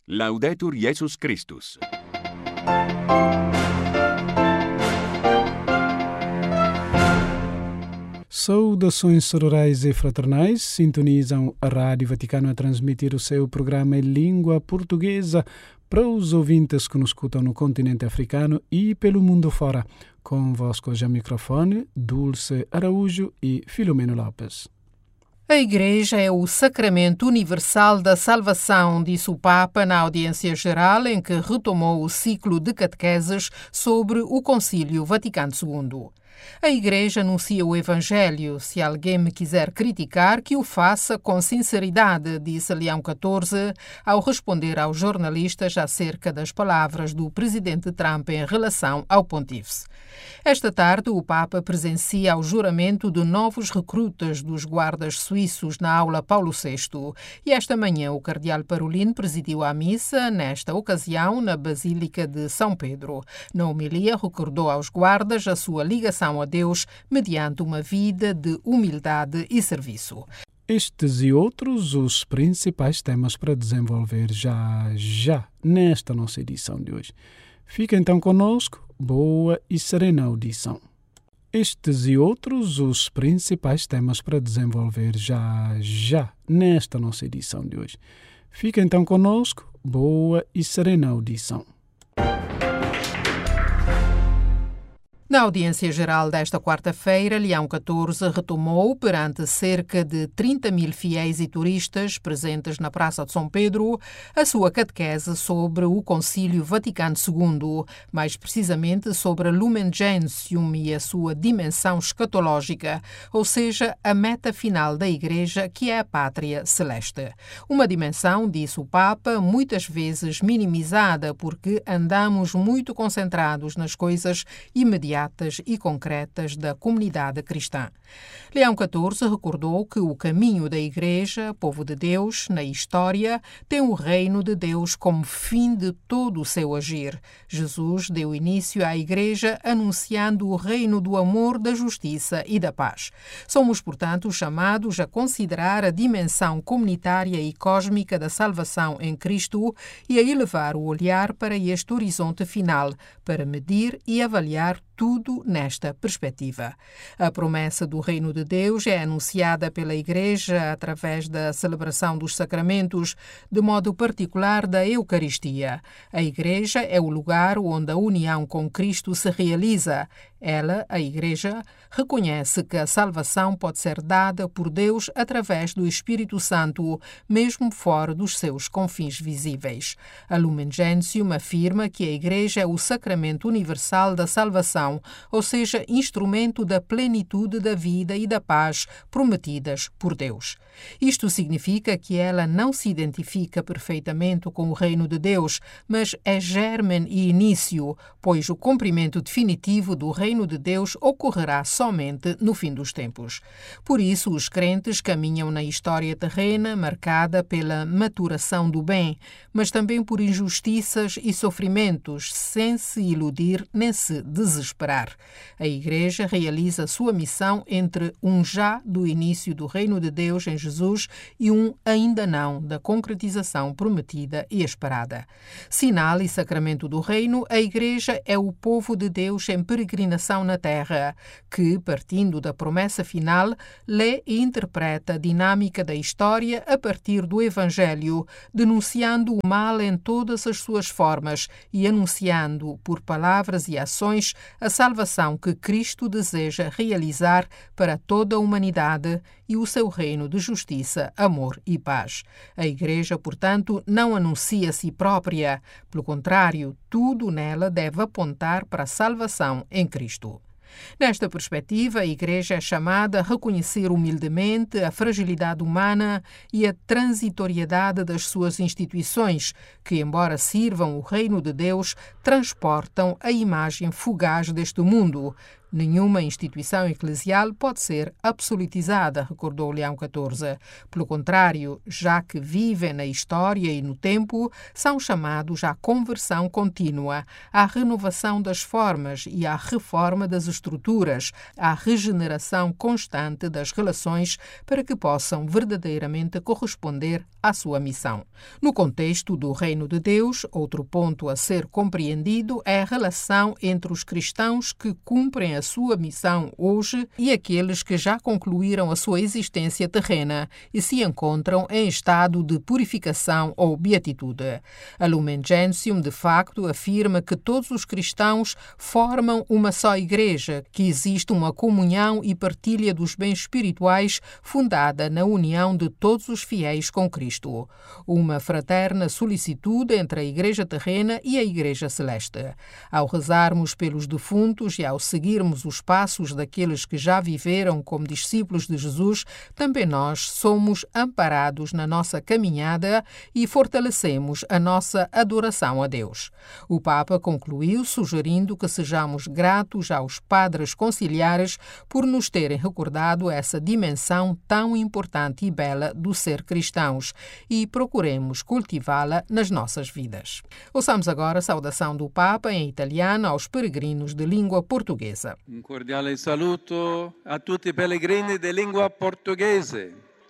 Laudetur Jesus Christus. Saudações sororais e fraternais, sintonizam a Rádio Vaticano a transmitir o seu programa em língua portuguesa para os ouvintes que nos escutam no continente africano e pelo mundo fora. Convosco já microfone, Dulce Araújo e Filomeno Lopes. A Igreja é o sacramento universal da salvação, disse o Papa na audiência geral em que retomou o ciclo de catequeses sobre o Concílio Vaticano II. A Igreja anuncia o Evangelho. Se alguém me quiser criticar, que o faça com sinceridade, disse Leão XIV ao responder aos jornalistas acerca das palavras do presidente Trump em relação ao pontífice. Esta tarde, o Papa presencia o juramento de novos recrutas dos guardas suíços na aula Paulo VI e esta manhã o cardeal Parolin presidiu a missa, nesta ocasião na Basílica de São Pedro. Na homilia, recordou aos guardas a sua ligação a Deus mediante uma vida de humildade e serviço. Estes e outros os principais temas para desenvolver já nesta nossa edição de hoje. Fica então conosco, boa e serena audição. Estes e outros os principais temas para desenvolver já nesta nossa edição de hoje. Fica então conosco, boa e serena audição. Na audiência geral desta quarta-feira, Leão XIV retomou, perante cerca de 30 mil fiéis e turistas presentes na Praça de São Pedro, a sua catequese sobre o Concílio Vaticano II, mais precisamente sobre a Lumen Gentium e a sua dimensão escatológica, ou seja, a meta final da Igreja, que é a pátria celeste. Uma dimensão, disse o Papa, muitas vezes minimizada porque andamos muito concentrados nas coisas imediatas e concretas da comunidade cristã. Leão XIV recordou que o caminho da Igreja, povo de Deus, na história, tem o reino de Deus como fim de todo o seu agir. Jesus deu início à Igreja anunciando o reino do amor, da justiça e da paz. Somos, portanto, chamados a considerar a dimensão comunitária e cósmica da salvação em Cristo e a elevar o olhar para este horizonte final, para medir e avaliar tudo nesta perspectiva. A promessa do reino de Deus é anunciada pela Igreja através da celebração dos sacramentos, de modo particular da Eucaristia. A Igreja é o lugar onde a união com Cristo se realiza. Ela, a Igreja, reconhece que a salvação pode ser dada por Deus através do Espírito Santo, mesmo fora dos seus confins visíveis. A Lumen Gentium afirma que a Igreja é o sacramento universal da salvação, ou seja, instrumento da plenitude da vida e da paz prometidas por Deus. Isto significa que ela não se identifica perfeitamente com o reino de Deus, mas é germen e início, pois o cumprimento definitivo do reino de Deus ocorrerá somente no fim dos tempos. Por isso, os crentes caminham na história terrena marcada pela maturação do bem, mas também por injustiças e sofrimentos, sem se iludir nem se desesperar. A Igreja realiza sua missão entre um já do início do reino de Deus em Jesus e um ainda não da concretização prometida e esperada. Sinal e sacramento do reino, a Igreja é o povo de Deus em peregrinação na terra, que, partindo da promessa final, lê e interpreta a dinâmica da história a partir do Evangelho, denunciando o mal em todas as suas formas e anunciando, por palavras e ações, a salvação que Cristo deseja realizar para toda a humanidade e o seu reino de justiça, amor e paz. A Igreja, portanto, não anuncia a si própria. Pelo contrário, tudo nela deve apontar para a salvação em Cristo. Nesta perspectiva, a Igreja é chamada a reconhecer humildemente a fragilidade humana e a transitoriedade das suas instituições, que, embora sirvam o reino de Deus, transportam a imagem fugaz deste mundo. Nenhuma instituição eclesial pode ser absolutizada, recordou Leão XIV. Pelo contrário, já que vivem na história e no tempo, são chamados à conversão contínua, à renovação das formas e à reforma das estruturas, à regeneração constante das relações para que possam verdadeiramente corresponder à sua missão. No contexto do Reino de Deus, outro ponto a ser compreendido é a relação entre os cristãos que cumprem a sua missão hoje e aqueles que já concluíram a sua existência terrena e se encontram em estado de purificação ou beatitude. A Lumen Gentium, de facto, afirma que todos os cristãos formam uma só igreja, que existe uma comunhão e partilha dos bens espirituais fundada na união de todos os fiéis com Cristo. Uma fraterna solicitude entre a igreja terrena e a igreja celeste. Ao rezarmos pelos defuntos e ao seguirmos os passos daqueles que já viveram como discípulos de Jesus, também nós somos amparados na nossa caminhada e fortalecemos a nossa adoração a Deus. O Papa concluiu sugerindo que sejamos gratos aos padres conciliares por nos terem recordado essa dimensão tão importante e bela do ser cristãos e procuremos cultivá-la nas nossas vidas. Ouçamos agora a saudação do Papa em italiano aos peregrinos de língua portuguesa. Un cordiale saluto a tutti i pellegrini di lingua portoghese.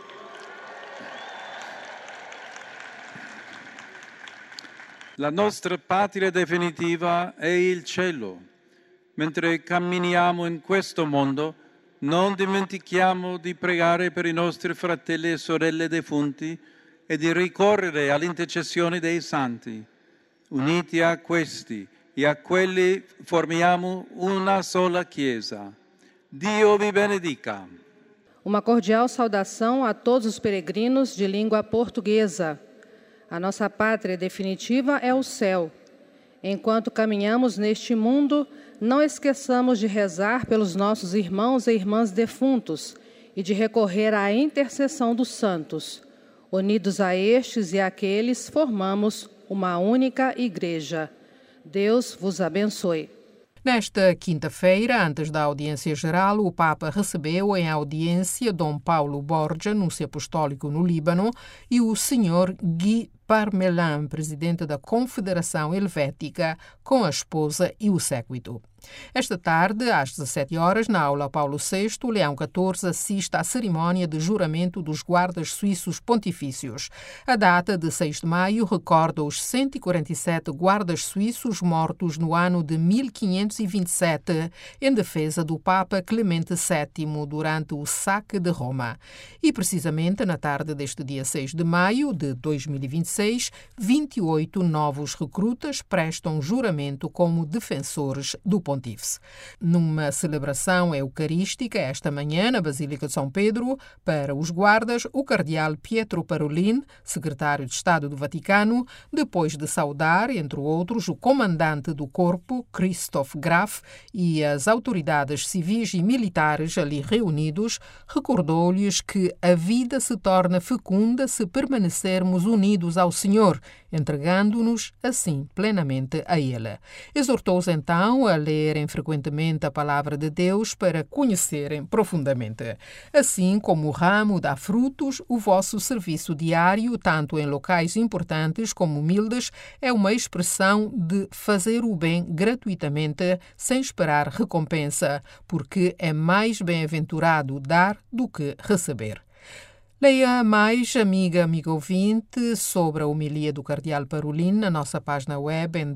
La nostra patria definitiva è il cielo. Mentre camminiamo in questo mondo, non dimentichiamo di pregare per i nostri fratelli e sorelle defunti e di ricorrere all'intercessione dei santi. Uniti a questi e a quelli formiamo una sola Chiesa. Dio vi benedica. Uma cordial saudação a todos os peregrinos de língua portuguesa. A nossa pátria definitiva é o céu. Enquanto caminhamos neste mundo, não esqueçamos de rezar pelos nossos irmãos e irmãs defuntos e de recorrer à intercessão dos santos. Unidos a estes e àqueles, formamos uma única igreja. Deus vos abençoe. Nesta quinta-feira, antes da audiência geral, o Papa recebeu em audiência Dom Paulo Borgia, núncio apostólico no Líbano, e o Sr. Guy Parmelin, presidente da Confederação Helvética, com a esposa e o séquito. Esta tarde, às 17 horas, na aula Paulo VI, Leão XIV assiste à cerimónia de juramento dos guardas suíços pontifícios. A data de 6 de maio recorda os 147 guardas suíços mortos no ano de 1527 em defesa do Papa Clemente VII durante o saque de Roma. E precisamente na tarde deste dia 6 de maio de 2026, 28 novos recrutas prestam juramento como defensores do Pontífice. Numa celebração eucarística esta manhã na Basílica de São Pedro, para os guardas, o cardeal Pietro Parolin, secretário de Estado do Vaticano, depois de saudar, entre outros, o comandante do corpo, Christoph Graf, e as autoridades civis e militares ali reunidos, recordou-lhes que a vida se torna fecunda se permanecermos unidos ao Senhor, entregando-nos assim plenamente a Ele. Exortou-os então a lerem frequentemente a palavra de Deus para conhecerem profundamente. Assim como o ramo dá frutos, o vosso serviço diário, tanto em locais importantes como humildes, é uma expressão de fazer o bem gratuitamente, sem esperar recompensa, porque é mais bem-aventurado dar do que receber. Leia mais, amigo ouvinte, sobre a homilia do cardeal Parolin na nossa página web em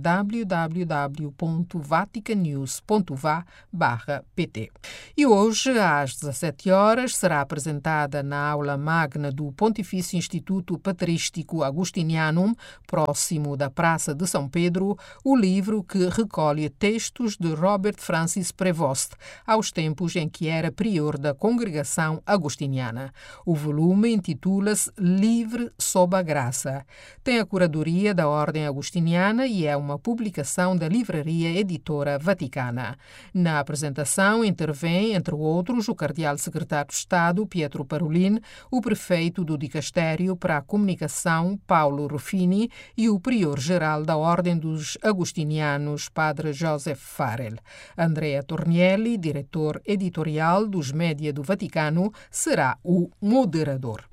www.vaticanews.va/pt. E hoje, às 17 horas, será apresentada na aula magna do Pontifício Instituto Patrístico Agustinianum, próximo da Praça de São Pedro, o livro que recolhe textos de Robert Francis Prevost, aos tempos em que era prior da congregação agustiniana. O volume volume intitula-se Livre sob a Graça. Tem a curadoria da Ordem Agostiniana e é uma publicação da Livraria Editora Vaticana. Na apresentação intervém, entre outros, o cardeal secretário de Estado, Pietro Parolin, o prefeito do Dicastério para a Comunicação, Paulo Ruffini, e o prior-geral da Ordem dos Agostinianos, Padre Joseph Farrell. Andrea Tornielli, diretor editorial dos Média do Vaticano, será o moderador.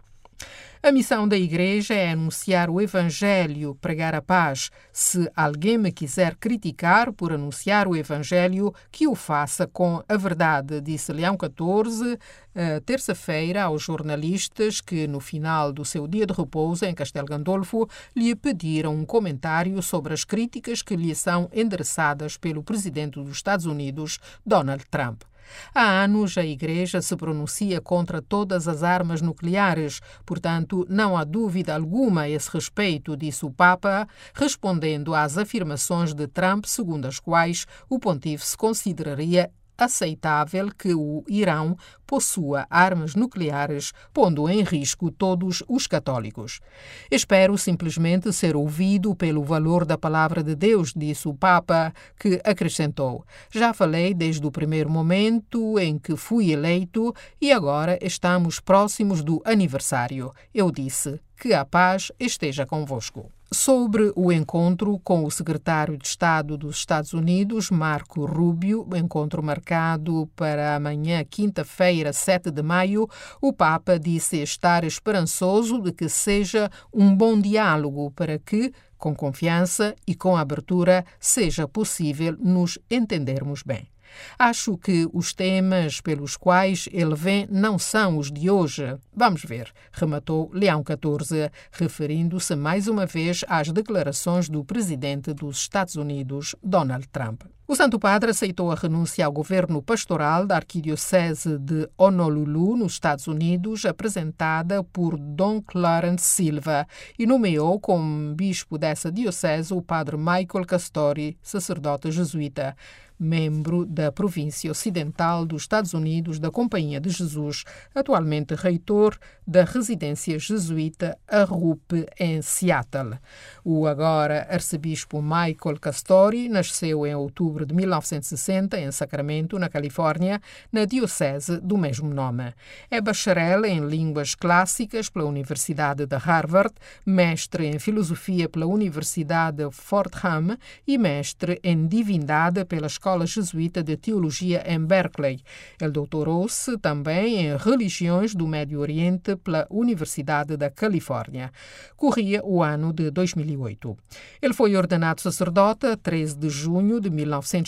A missão da Igreja é anunciar o Evangelho, pregar a paz. Se alguém me quiser criticar por anunciar o Evangelho, que o faça com a verdade, disse Leão XIV, terça-feira, aos jornalistas que, no final do seu dia de repouso em Castel Gandolfo, lhe pediram um comentário sobre as críticas que lhe são endereçadas pelo presidente dos Estados Unidos, Donald Trump. Há anos, a Igreja se pronuncia contra todas as armas nucleares, portanto, não há dúvida alguma a esse respeito, disse o Papa, respondendo às afirmações de Trump, segundo as quais o pontífice consideraria aceitável que o Irão possua armas nucleares, pondo em risco todos os católicos. Espero simplesmente ser ouvido pelo valor da palavra de Deus, disse o Papa, que acrescentou: já falei desde o primeiro momento em que fui eleito e agora estamos próximos do aniversário. Eu disse: que a paz esteja convosco. Sobre o encontro com o secretário de Estado dos Estados Unidos, Marco Rubio, encontro marcado para amanhã, quinta-feira, 7 de maio, o Papa disse estar esperançoso de que seja um bom diálogo para que, com confiança e com abertura, seja possível nos entendermos bem. Acho que os temas pelos quais ele vem não são os de hoje. Vamos ver, rematou Leão XIV, referindo-se mais uma vez às declarações do presidente dos Estados Unidos, Donald Trump. O Santo Padre aceitou a renúncia ao governo pastoral da Arquidiocese de Honolulu, nos Estados Unidos, apresentada por Dom Clarence Silva, e nomeou como bispo dessa diocese o padre Michael Castori, sacerdote jesuíta, membro da província ocidental dos Estados Unidos da Companhia de Jesus, atualmente reitor da residência jesuíta Arup, em Seattle. O agora arcebispo Michael Castori nasceu em outubro de 1960 em Sacramento, na Califórnia, na diocese do mesmo nome. É bacharel em línguas clássicas pela Universidade de Harvard, mestre em filosofia pela Universidade Fordham e mestre em divindade pela Escola Jesuíta de Teologia em Berkeley. Ele doutorou-se também em religiões do Médio Oriente pela Universidade da Califórnia. Corria o ano de 2008. Ele foi ordenado sacerdote a 13 de junho de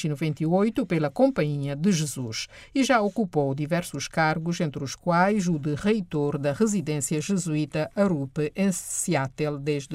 1998 pela Companhia de Jesus e já ocupou diversos cargos, entre os quais o de reitor da residência jesuíta Arup, em Seattle, desde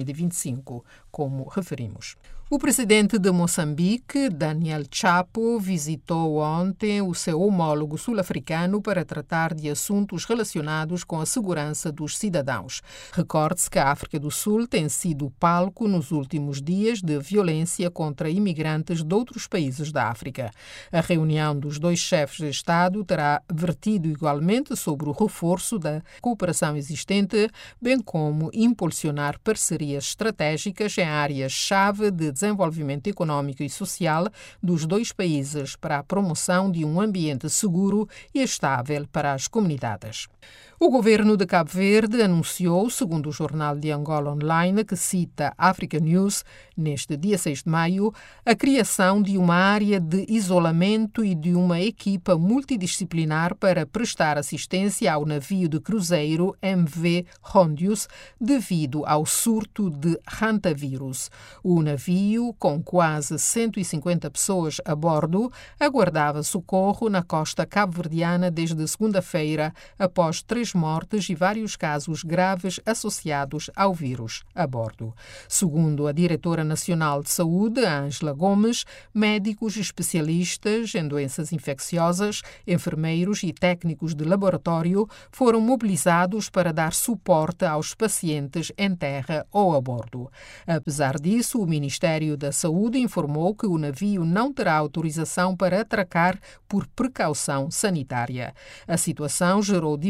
2025, como referimos. O presidente de Moçambique, Daniel Chapo, visitou ontem o seu homólogo sul-africano para tratar de assuntos relacionados com a segurança dos cidadãos. Recorde-se que a África do Sul tem sido palco nos últimos dias de violência contra imigrantes de outros países da África. A reunião dos dois chefes de Estado terá vertido igualmente sobre o reforço da cooperação existente, bem como impulsionar parcerias estratégicas em áreas-chave de desenvolvimento econômico e social dos dois países para a promoção de um ambiente seguro e estável para as comunidades. O governo de Cabo Verde anunciou, segundo o jornal de Angola Online, que cita Africa News, neste dia 6 de maio, a criação de uma área de isolamento e de uma equipa multidisciplinar para prestar assistência ao navio de cruzeiro MV Hondius devido ao surto de hantavírus. O navio, com quase 150 pessoas a bordo, aguardava socorro na costa cabo-verdiana desde segunda-feira, após 3 mortes e vários casos graves associados ao vírus a bordo. Segundo a diretora nacional de saúde, Ângela Gomes, médicos especialistas em doenças infecciosas, enfermeiros e técnicos de laboratório foram mobilizados para dar suporte aos pacientes em terra ou a bordo. Apesar disso, o Ministério da Saúde informou que o navio não terá autorização para atracar por precaução sanitária. A situação gerou divergências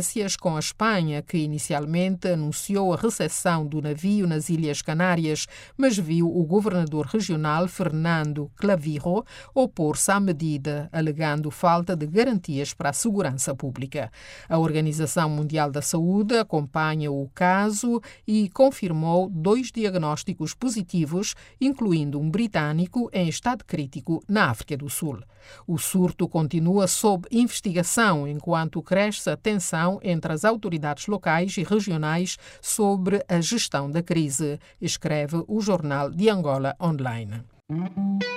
controvérsias com a Espanha, que inicialmente anunciou a recepção do navio nas Ilhas Canárias, mas viu o governador regional Fernando Clavijo opor-se à medida, alegando falta de garantias para a segurança pública. A Organização Mundial da Saúde acompanha o caso e confirmou 2 diagnósticos positivos, incluindo um britânico em estado crítico na África do Sul. O surto continua sob investigação, enquanto cresce a tensão entre as autoridades locais e regionais sobre a gestão da crise, escreve o jornal de Angola Online.